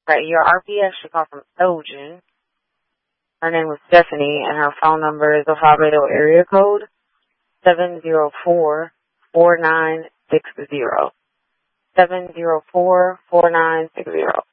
Right, your RP actually called from Elgin. Her name was Stephanie, and her phone number is the Fabredo area code 704-4960. 704-4960.